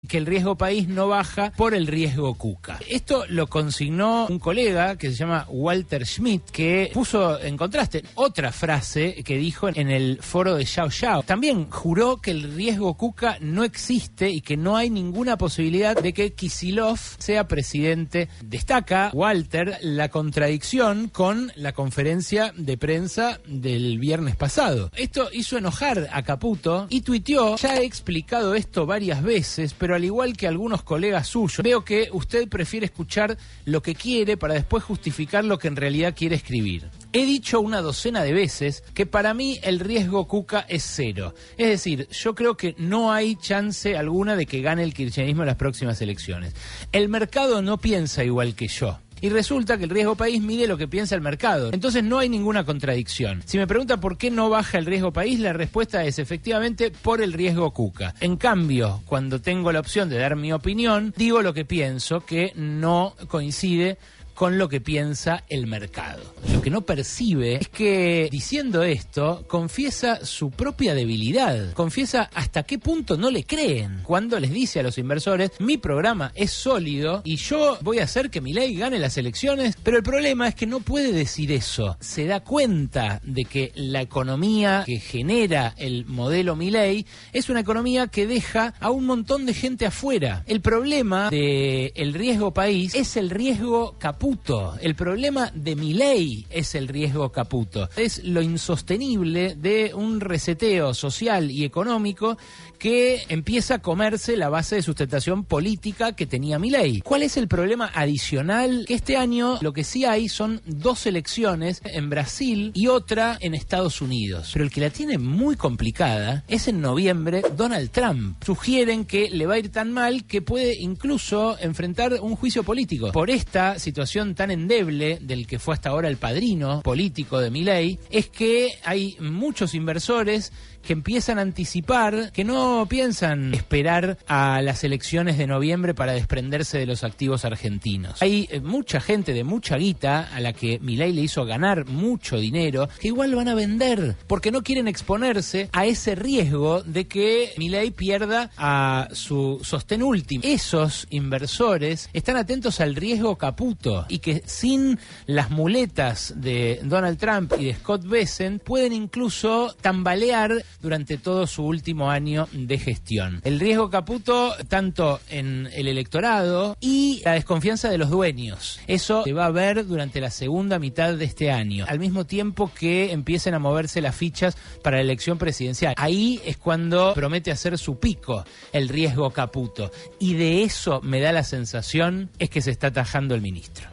que el riesgo país no baja por el riesgo Cuca. Esto lo consignó un colega que se llama Walter Schmidt, que puso en contraste otra frase que dijo en el foro de Yao Yao. También juró que el riesgo Cuca no existe y que no hay ninguna posibilidad de que Kicillof sea presidente. Destaca Walter la contradicción con la conferencia de prensa del viernes pasado. Esto hizo enojar a Caputo y tuiteó: ya he explicado esto varias veces, pero al igual que algunos colegas suyos, veo que usted prefiere escuchar lo que quiere para después justificar lo que en realidad quiere escribir. He dicho una docena de veces que para mí el riesgo Cuca es cero. Es decir, yo creo que no hay chance alguna de que gane el kirchnerismo en las próximas elecciones. El mercado no piensa igual que yo. Y resulta que el riesgo país mide lo que piensa el mercado. Entonces no hay ninguna contradicción. Si me pregunta por qué no baja el riesgo país, la respuesta es efectivamente por el riesgo Cuca. En cambio, cuando tengo la opción de dar mi opinión, digo lo que pienso, que no coincide con lo que piensa el mercado. Lo que no percibe es que, diciendo esto, confiesa su propia debilidad, confiesa hasta qué punto no le creen cuando les dice a los inversores: mi programa es sólido y yo voy a hacer que Milei gane las elecciones. Pero el problema es que no puede decir eso. Se da cuenta de que la economía que genera el modelo Milei es una economía que deja a un montón de gente afuera. El problema del riesgo país es el riesgo Caputo. El problema de Milei es el riesgo Caputo. Es lo insostenible de un reseteo social y económico que empieza a comerse la base de sustentación política que tenía Milei. ¿Cuál es el problema adicional? Que este año lo que sí hay son 2 elecciones en Brasil y otra en Estados Unidos. Pero el que la tiene muy complicada es en noviembre Donald Trump. Sugieren que le va a ir tan mal que puede incluso enfrentar un juicio político. Por esta situación tan endeble del que fue hasta ahora el padrino político de Milei, es que hay muchos inversores que empiezan a anticipar, que no piensan esperar a las elecciones de noviembre para desprenderse de los activos argentinos. Hay mucha gente de mucha guita a la que Milei le hizo ganar mucho dinero, que igual van a vender, porque no quieren exponerse a ese riesgo de que Milei pierda a su sostén último. Esos inversores están atentos al riesgo Caputo y que sin las muletas de Donald Trump y de Scott Bessent pueden incluso tambalear durante todo su último año de gestión. El riesgo Caputo tanto en el electorado y la desconfianza de los dueños. Eso se va a ver durante la segunda mitad de este año, al mismo tiempo que empiecen a moverse las fichas para la elección presidencial. Ahí es cuando promete hacer su pico el riesgo Caputo. Y de eso me da la sensación es que se está atajando el ministro.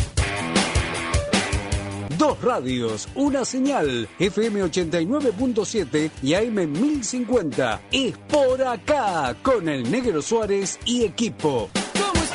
2 radios, una señal, FM 89.7 y AM 1050. Es por acá, con el Negro Suárez y equipo.